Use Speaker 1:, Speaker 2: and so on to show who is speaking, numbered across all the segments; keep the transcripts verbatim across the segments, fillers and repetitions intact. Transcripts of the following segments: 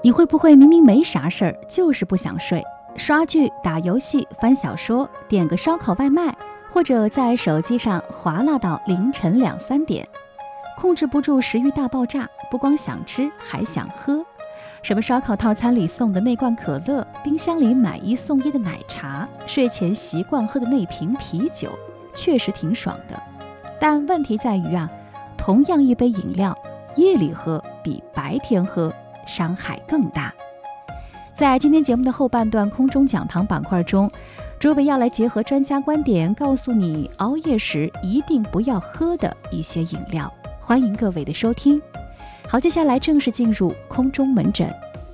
Speaker 1: 你会不会明明没啥事儿，就是不想睡，刷剧、打游戏、翻小说，点个烧烤外卖，或者在手机上滑拉到凌晨两三点，控制不住食欲大爆炸，不光想吃还想喝，什么烧烤套餐里送的那罐可乐，冰箱里买一送一的奶茶，睡前习惯喝的那瓶啤酒，确实挺爽的。但问题在于啊，同样一杯饮料，夜里喝比白天喝伤害更大。在今天节目的后半段空中讲堂板块中，卓伟要来结合专家观点，告诉你熬夜时一定不要喝的一些饮料。欢迎各位的收听。好，接下来正式进入空中门诊。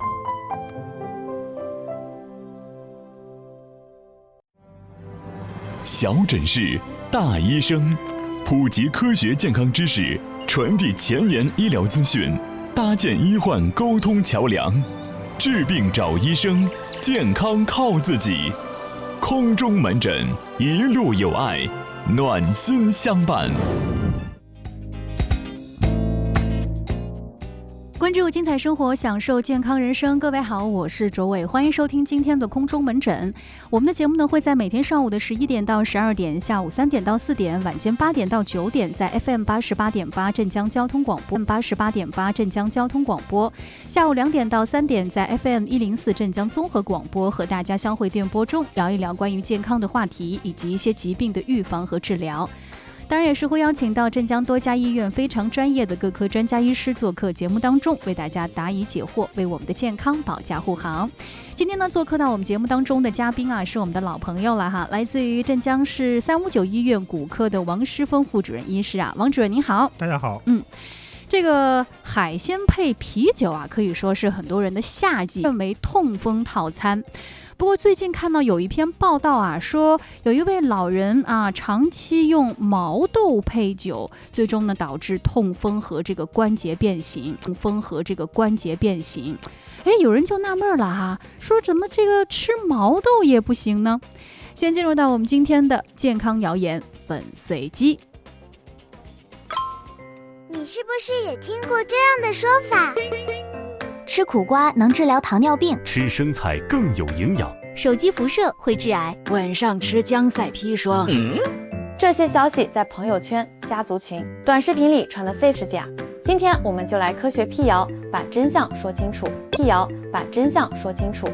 Speaker 2: 小诊室，大医生，普及科学健康知识，传递前沿医疗资讯，搭建医患沟通桥梁。治病找医生，健康靠自己。空中门诊，一路有爱，暖心相伴。
Speaker 1: 关注精彩生活，享受健康人生。各位好，我是卓伟，欢迎收听今天的空中门诊。我们的节目呢会在每天上午的十一点到十二点，下午三点到四点，晚间八点到九点，在 F M 八十八点八镇江交通广播 八十八点八镇江交通广播，下午两点到三点，在 F M 一零四镇江综合广播和大家相会电波中聊一聊关于健康的话题，以及一些疾病的预防和治疗。当然也是会邀请到镇江多家医院非常专业的各科专家医师做客节目当中，为大家答疑解惑，为我们的健康保驾护航。今天呢，做客到我们节目当中的嘉宾啊，是我们的老朋友了哈，来自于镇江市三五九医院骨科的王诗峰副主任医师啊。王主任您好。
Speaker 3: 大家好。
Speaker 1: 嗯，这个海鲜配啤酒啊，可以说是很多人的夏季认为痛风套餐。不过最近看到有一篇报道啊，说有一位老人啊，长期用毛豆配酒，最终呢导致痛风和这个关节变形，痛风和这个关节变形。哎，有人就纳闷了哈，说怎么这个吃毛豆也不行呢？先进入到我们今天的健康谣言粉碎机。
Speaker 4: 你是不是也听过这样的说法？
Speaker 5: 吃苦瓜能治疗糖尿病，
Speaker 2: 吃生菜更有营养，
Speaker 5: 手机辐射会致癌，
Speaker 6: 晚上吃姜赛砒霜。
Speaker 7: 嗯、这些消息在朋友圈、家族群、短视频里传得非是假。今天我们就来科学辟谣，把真相说清楚。辟谣，把真相说清楚。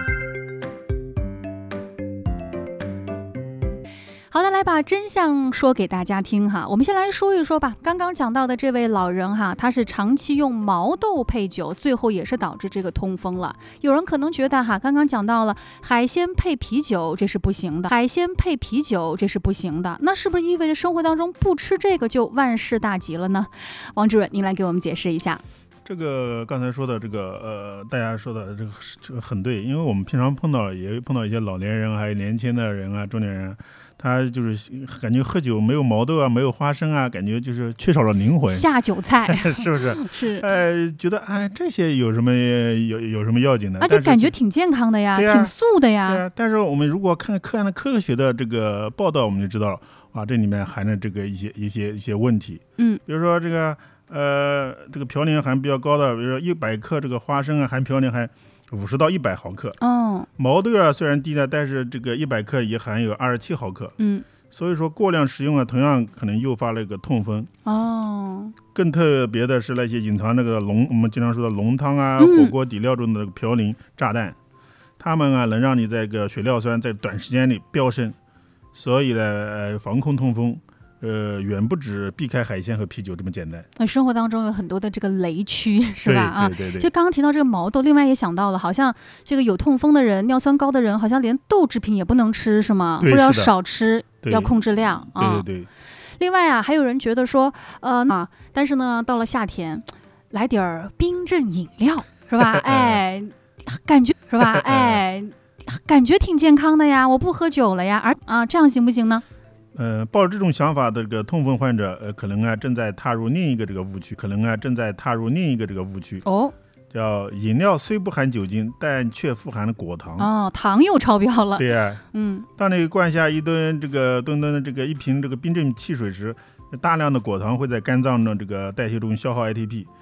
Speaker 1: 好的，来把真相说给大家听哈。我们先来说一说吧。刚刚讲到的这位老人哈，他是长期用毛豆配酒，最后也是导致这个痛风了。有人可能觉得哈，刚刚讲到了海鲜配啤酒，这是不行的。海鲜配啤酒，这是不行的。那是不是意味着生活当中不吃这个就万事大吉了呢？王主任，您来给我们解释一下。
Speaker 3: 这个刚才说的这个呃，大家说的这个这个很对，因为我们平常碰到也碰到一些老年人，还有年轻的人啊，中年人。他就是感觉喝酒没有毛豆啊，没有花生啊，感觉就是缺少了灵魂，
Speaker 1: 下酒菜
Speaker 3: 是不是？
Speaker 1: 是，
Speaker 3: 呃，觉得哎这些有什么有有什么要紧的？
Speaker 1: 而且感觉挺健康的呀，
Speaker 3: 对啊、
Speaker 1: 挺素的呀。
Speaker 3: 对啊，但是我们如果看看的科学的这个报道，我们就知道啊，这里面含着这个一些一些一些问题。
Speaker 1: 嗯，
Speaker 3: 比如说这个呃这个嘌呤含比较高的，比如说一百克这个花生啊，含嘌呤含五十到一百毫克，
Speaker 1: 哦，
Speaker 3: 毛豆啊虽然低的，但是这个一百克也含有二十七毫克，
Speaker 1: 嗯，
Speaker 3: 所以说过量食用啊，同样可能诱发了一个痛风。
Speaker 1: 哦，
Speaker 3: 更特别的是那些隐藏那个浓，我们经常说的浓汤啊、火锅底料中的嘌呤炸弹，它们啊能让你这个血尿酸在短时间里飙升，所以呢，呃，防控痛风。呃，远不止避开海鲜和啤酒这么简单。
Speaker 1: 那生活当中有很多的这个雷区，是吧？
Speaker 3: 啊，对对对。
Speaker 1: 就刚刚提到这个毛豆，另外也想到了，好像这个有痛风的人、尿酸高的人，好像连豆制品也不能吃，是吗？或者要少吃，要控制量。
Speaker 3: 对对对。
Speaker 1: 啊、另外啊，还有人觉得说，呃，啊，但是呢，到了夏天，来点冰镇饮料，是吧？哎，感觉是吧？哎，感觉挺健康的呀，我不喝酒了呀，而啊，这样行不行呢？
Speaker 3: 呃，抱着这种想法的这个痛风患者，呃，可能啊正在踏入另一个这个误区，可能啊正在踏入另一个这个误区
Speaker 1: 哦，
Speaker 3: 叫饮料虽不含酒精，但却富含了果糖
Speaker 1: 哦，糖又超标了。
Speaker 3: 对呀、啊，
Speaker 1: 嗯，
Speaker 3: 当你灌下一吨这个吨吨的这个一瓶这个冰镇汽水时，大量的果糖会在肝脏的这个代谢中消耗 A T P，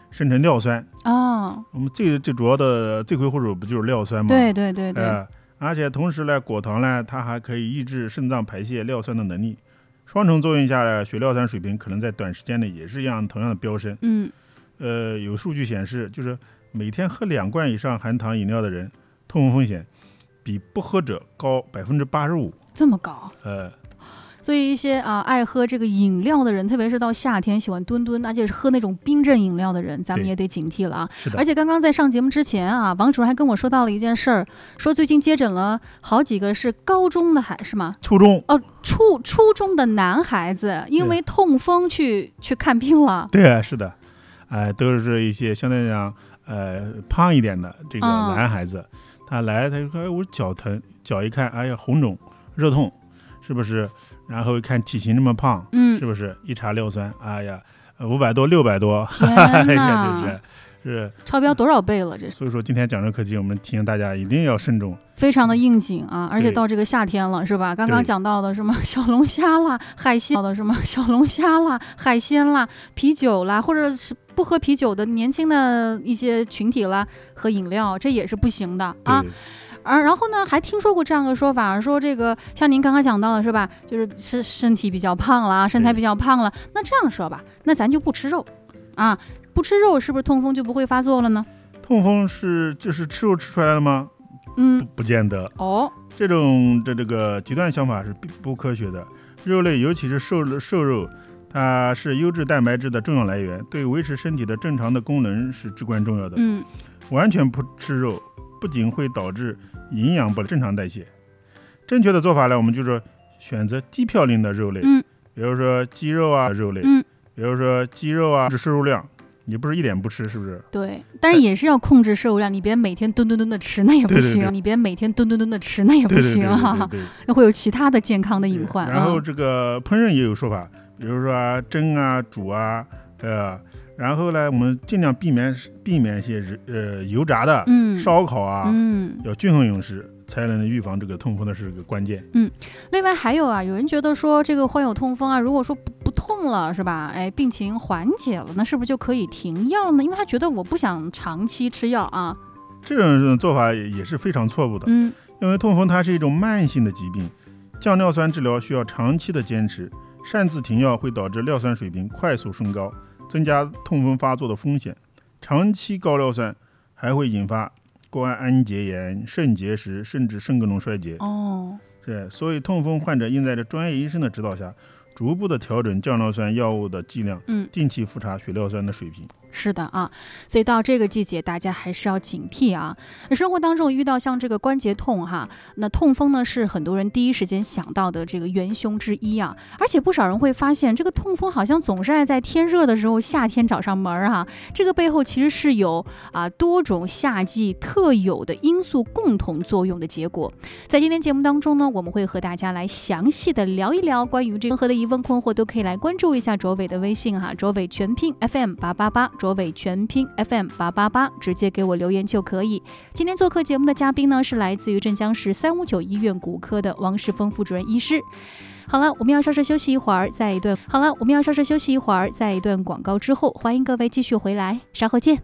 Speaker 3: 生成尿酸。
Speaker 1: 哦，
Speaker 3: 我们最最主要的罪魁祸首不就是尿酸吗？
Speaker 1: 对对对对。
Speaker 3: 呃，而且同时呢，果糖呢，它还可以抑制肾脏排泄尿酸的能力。双重作用下呢，血尿酸水平可能在短时间内也是一样同样的飙升。
Speaker 1: 嗯，
Speaker 3: 呃，有数据显示，就是每天喝两罐以上含糖饮料的人，痛风风险比不喝者高百分之八十五。
Speaker 1: 这么高？
Speaker 3: 呃。
Speaker 1: 所以一些啊爱喝这个饮料的人，特别是到夏天喜欢吨吨，而且是喝那种冰镇饮料的人，咱们也得警惕了啊。
Speaker 3: 是的。
Speaker 1: 而且刚刚在上节目之前啊，王主任还跟我说到了一件事儿，说最近接诊了好几个是高中的孩是吗？
Speaker 3: 初中
Speaker 1: 哦，初初中的男孩子因为痛风去去看病了。
Speaker 3: 对，是的，哎、呃，都是一些相对来讲呃胖一点的这个男孩子，嗯、他来他就说，哎，我脚疼，脚一看，哎呀红肿热痛。是不是？然后一看体型这么胖，嗯，是不是？一查尿酸，哎呀，五百多、六百多，
Speaker 1: 天哪，
Speaker 3: 就是是
Speaker 1: 超标多少倍了？这
Speaker 3: 所以说今天讲这课题，我们提醒大家一定要慎重，
Speaker 1: 非常的应景啊！而且到这个夏天了，是吧？刚刚讲到的什么小龙虾啦、海鲜的什么小龙虾啦、海鲜啦、啤酒啦，或者是不喝啤酒的年轻的一些群体啦，喝饮料，这也是不行的啊。而然后呢，还听说过这样的说法，说这个像您刚刚讲到的是吧，就是是身体比较胖了，身材比较胖了，那这样说吧，那咱就不吃肉啊，不吃肉是不是痛风就不会发作了呢？
Speaker 3: 痛风是就是吃肉吃出来的吗？嗯，不, 不见得
Speaker 1: 哦。
Speaker 3: 这种这这个极端想法是不科学的。肉类尤其是瘦瘦肉，它是优质蛋白质的重要来源，对维持身体的正常的功能是至关重要的。嗯，完全不吃肉不仅会导致营养不正常代谢，正确的做法呢，我们就是选择低嘌呤的肉类，嗯，比如说鸡肉啊肉类，嗯，比如说鸡肉啊，摄入量，你不是一点不吃，是不是？
Speaker 1: 对，但是也是要控制摄入量，你别每天吨吨吨的吃，那也不行；
Speaker 3: 对对对
Speaker 1: 你别每天吨吨吨的吃，那也不行哈，那会有其他的健康的隐患。
Speaker 3: 然后这个烹饪也有说法，比如说、啊、蒸啊、煮啊，呃。然后呢，我们尽量避免避免一些呃油炸的、嗯、烧烤啊，嗯，要均衡饮食，才能预防这个痛风的是个关键。
Speaker 1: 嗯，另外还有啊，有人觉得说这个患有痛风啊，如果说不不痛了是吧？哎，病情缓解了，那是不是就可以停药呢？因为他觉得我不想长期吃药啊。
Speaker 3: 这种做法也是非常错误的。嗯，因为痛风它是一种慢性的疾病，降尿酸治疗需要长期的坚持，擅自停药会导致尿酸水平快速升高，增加痛风发作的风险。长期高尿酸还会引发关氨结炎、肾结石，甚至肾功能衰竭。哦，对，所以痛风患者应在这专业医生的指导下，逐步的调整降尿酸药物的剂量，嗯，定期复查血尿酸的水平。
Speaker 1: 是的啊，所以到这个季节，大家还是要警惕啊。生活当中遇到像这个关节痛哈，那痛风呢是很多人第一时间想到的这个元凶之一啊。而且不少人会发现，这个痛风好像总是爱在天热的时候，夏天找上门啊。这个背后其实是有啊多种夏季特有的因素共同作用的结果。在今天节目当中呢，我们会和大家来详细的聊一聊关于这任何的疑问困惑，都可以来关注一下卓伟的微信哈，卓伟全拼 F M 八八八。卓伟全拼 F M 八八八，直接给我留言就可以。今天做客节目的嘉宾呢，是来自于镇江市三五九医院骨科的王世峰副主任医师。好了，我们要稍事休息一会儿，在一段好了，我们要稍事休息一会儿，在一段广告之后，欢迎各位继续回来，稍后见。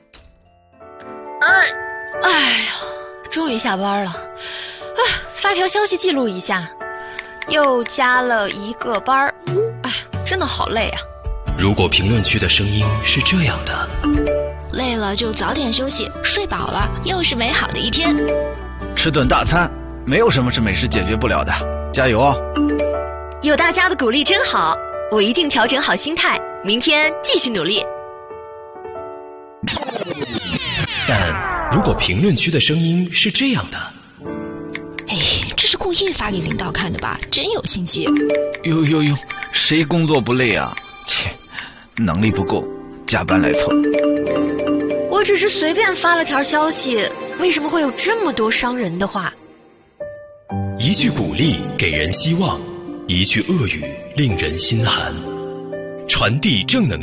Speaker 8: 哎，哎呀，终于下班了，啊，发条消息记录一下，又加了一个班儿，哎，真的好累啊。
Speaker 9: 如果评论区的声音是这样的，
Speaker 10: 累了就早点休息，睡饱了又是美好的一天。
Speaker 11: 吃顿大餐，没有什么是美食解决不了的，加油哦！
Speaker 8: 有大家的鼓励真好，我一定调整好心态，明天继续努力。
Speaker 9: 但如果评论区的声音是这样的，
Speaker 10: 哎，这是故意发给领导看的吧？真有心机！
Speaker 11: 呦呦呦，谁工作不累啊？切，能力不够，加班来凑。
Speaker 8: 我只是随便发了条消息，为什么会有这么多伤人的话？
Speaker 9: 一句鼓励给人希望，一句恶语令人心寒。传递正能量。